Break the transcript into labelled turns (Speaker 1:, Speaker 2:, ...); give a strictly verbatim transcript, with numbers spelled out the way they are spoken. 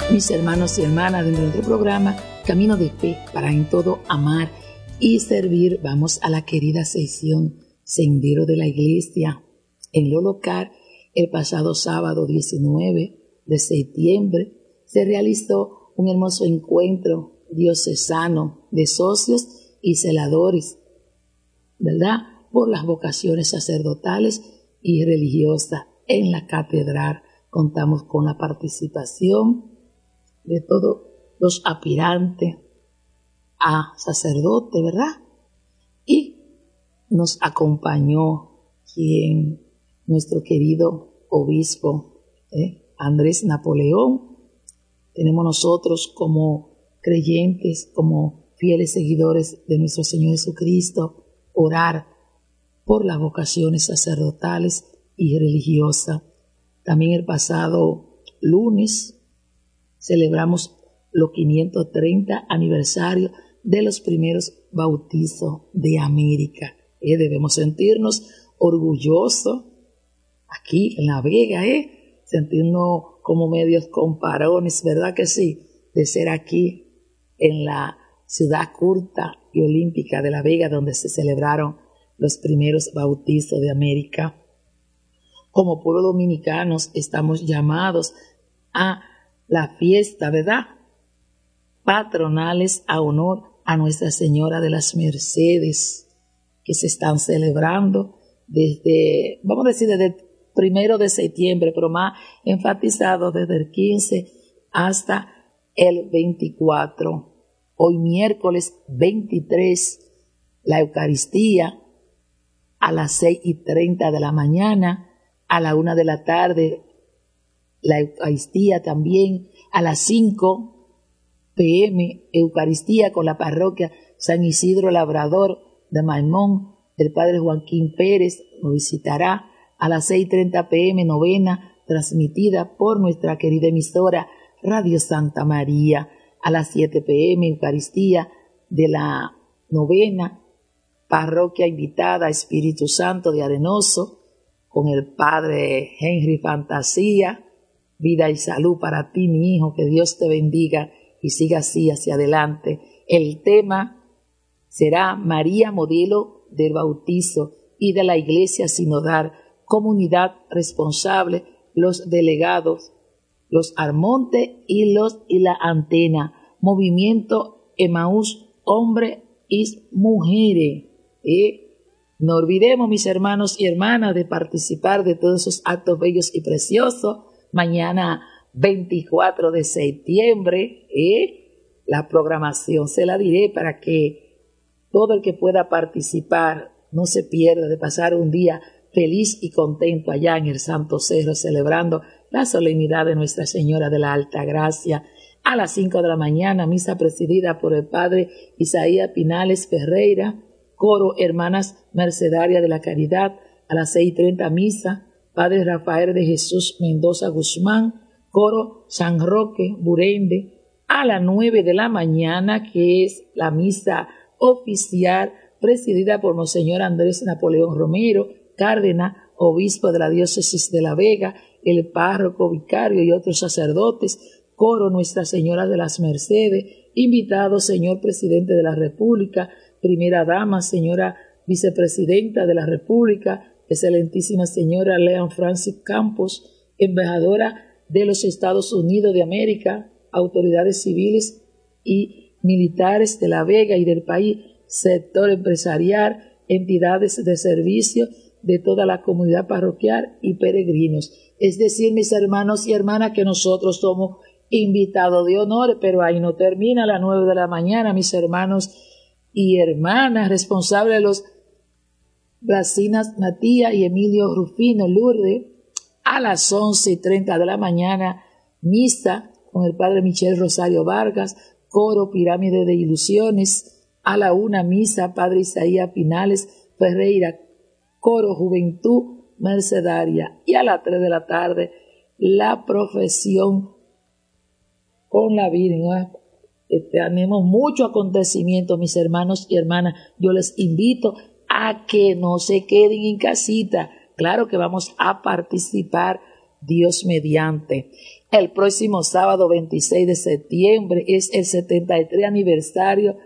Speaker 1: mis hermanos y hermanas, de nuestro programa Camino de Fe para en todo amar y servir. Vamos a la querida sección Sendero de la Iglesia. En lo local, el pasado sábado diecinueve de septiembre se realizó un hermoso encuentro diocesano de socios y celadores, ¿verdad?, por las vocaciones sacerdotales y religiosas en la catedral. Contamos con la participación de todos los aspirantes a sacerdote, ¿verdad? Y nos acompañó quien, nuestro querido obispo ¿eh? Andrés Napoleón. Tenemos nosotros como creyentes, como fieles seguidores de nuestro Señor Jesucristo, orar por las vocaciones sacerdotales y religiosas. También el pasado lunes celebramos los quinientos treinta aniversarios de los primeros bautizos de América. Eh, debemos sentirnos orgullosos aquí en La Vega, eh, sentirnos como medios comparones, ¿verdad que sí?, de ser aquí en la ciudad culta y olímpica de La Vega, donde se celebraron los primeros bautizos de América. Como pueblo dominicanos estamos llamados a la fiesta, ¿verdad?, patronales a honor a Nuestra Señora de las Mercedes, que se están celebrando desde, vamos a decir, desde el primero de septiembre, pero más enfatizado desde el quince hasta el veinticuatro. Hoy miércoles veintitrés, la Eucaristía a las seis y treinta de la mañana, a la una de la tarde, la Eucaristía también a las cinco pe eme, Eucaristía con la parroquia San Isidro Labrador de Maimón. El padre Joaquín Pérez nos visitará a las seis y treinta pe eme, novena transmitida por nuestra querida emisora Radio Santa María. A las siete pe eme, Eucaristía de la novena, parroquia invitada Espíritu Santo de Arenoso, con el padre Henry Fantasía. Vida y salud para ti, mi hijo, que Dios te bendiga y siga así hacia adelante. El tema será María, modelo del bautizo y de la iglesia sinodal, comunidad responsable, los delegados, los Armontes y los y la antena, movimiento Emaús, hombre y mujeres. ¿eh? No olvidemos, mis hermanos y hermanas, de participar de todos esos actos bellos y preciosos. Mañana veinticuatro de septiembre, ¿eh? la programación se la diré para que todo el que pueda participar no se pierda de pasar un día feliz y contento allá en el Santo Cerro, celebrando la solemnidad de Nuestra Señora de la Alta Gracia. A las cinco de la mañana, misa presidida por el padre Isaías Pinales Ferreira, coro Hermanas Mercedarias de la Caridad. A las seis y treinta, misa Padre Rafael de Jesús Mendoza Guzmán, coro San Roque Burende. A las nueve de la mañana, que es la misa oficial presidida por Monseñor Andrés Napoleón Romero, Cárdenas, obispo de la diócesis de La Vega, el párroco, vicario y otros sacerdotes, coro Nuestra Señora de las Mercedes, invitado señor presidente de la República, primera dama, señora vicepresidenta de la República, excelentísima señora Leon Francis Campos, embajadora de los Estados Unidos de América, autoridades civiles y militares de La Vega y del país, sector empresarial, entidades de servicio de toda la comunidad parroquial y peregrinos. Es decir, mis hermanos y hermanas, que nosotros somos invitados de honor, pero ahí no termina. A las nueve de la mañana, mis hermanos y hermanas, responsables de los Brasinas Matías y Emilio Rufino Lourdes. A las once y treinta de la mañana, misa con el padre Michel Rosario Vargas, coro Pirámide de Ilusiones. A la una, misa padre Isaías Pinales Ferreira, coro Juventud Mercedaria. Y a las tres de la tarde, la profesión con la Virgen. Tenemos muchos acontecimientos, mis hermanos y hermanas. Yo les invito a que no se queden en casita. Claro que vamos a participar, Dios mediante. El próximo sábado veintiséis de septiembre es el setenta y tres aniversario